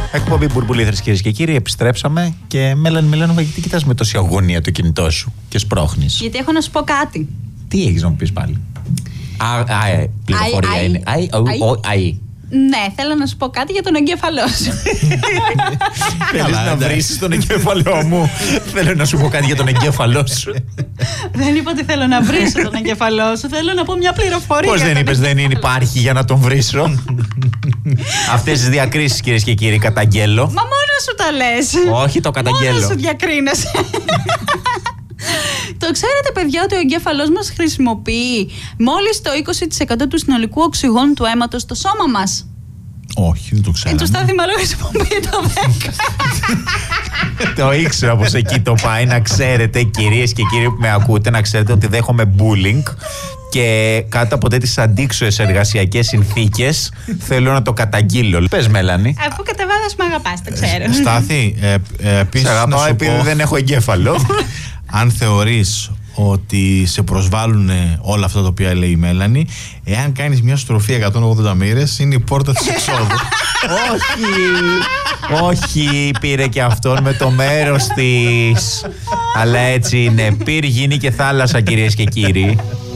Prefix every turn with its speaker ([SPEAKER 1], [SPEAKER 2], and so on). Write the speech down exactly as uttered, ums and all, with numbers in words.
[SPEAKER 1] Εκπομπή Μπουρμπουλήθρες, κυρίες και κύριοι. Επιστρέψαμε και Μέλανη Μιλάνοβα, γιατί κοιτάς με τόση αγωνία το κινητό σου και σπρώχνεις?
[SPEAKER 2] Γιατί έχω να σου πω κάτι.
[SPEAKER 1] Τι έχεις να μου πεις πάλι? Α, α, ε, πληροφορία
[SPEAKER 2] Αι,
[SPEAKER 1] είναι.
[SPEAKER 2] αι,
[SPEAKER 1] Αι.
[SPEAKER 2] Ναι, θέλω να σου πω κάτι για τον εγκέφαλό σου.
[SPEAKER 1] Θέλεις να βρήσεις τον εγκέφαλό μου? Θέλω να σου πω κάτι για τον εγκέφαλό σου.
[SPEAKER 2] Δεν είπα ότι θέλω να βρίσω τον εγκέφαλό σου. Θέλω να πω μια πληροφορία.
[SPEAKER 1] Πώς δεν είπες δεν είναι, υπάρχει για να τον βρίσω? Αυτές τις διακρίσεις, κυρίες και κύριοι, καταγγέλλω.
[SPEAKER 2] Μα μόνο σου τα λες.
[SPEAKER 1] Όχι, το καταγγέλλω.
[SPEAKER 2] Μόνο σου διακρίνεσαι. Το ξέρετε, παιδιά, ότι ο εγκέφαλός μας χρησιμοποιεί μόλις το είκοσι τοις εκατό του συνολικού οξυγόνου του αίματος στο σώμα μας?
[SPEAKER 3] Όχι, δεν το ξέρω.
[SPEAKER 2] Ε, το Στάθη μάλλον χρησιμοποιεί το δέκα.
[SPEAKER 1] Το ήξερα πως εκεί το πάει. Να ξέρετε, κυρίες και κύριοι που με ακούτε, να ξέρετε ότι δέχομαι bullying και κάτω από τέτοιες αντίξωες εργασιακές συνθήκες θέλω να το καταγγείλω. Πες, Μέλανη.
[SPEAKER 2] Αφού κατά βάθος με αγαπάς, το ξέρω.
[SPEAKER 3] Στάθη, ε, ε, επίσης
[SPEAKER 1] Σε αγαπάω
[SPEAKER 3] να σου
[SPEAKER 1] επειδή
[SPEAKER 3] πω,
[SPEAKER 1] δεν έχω εγκέφαλο.
[SPEAKER 3] αν θεωρείς ότι σε προσβάλλουν όλα αυτά τα οποία λέει η Μέλανη, εάν κάνεις μια στροφή εκατόν ογδόντα μοίρες, είναι η πόρτα της εξόδου.
[SPEAKER 1] Όχι, όχι, πήρε και αυτόν με το μέρος της. Αλλά έτσι είναι. Πυρ, γη και θάλασσα, κυρίες και κύριοι.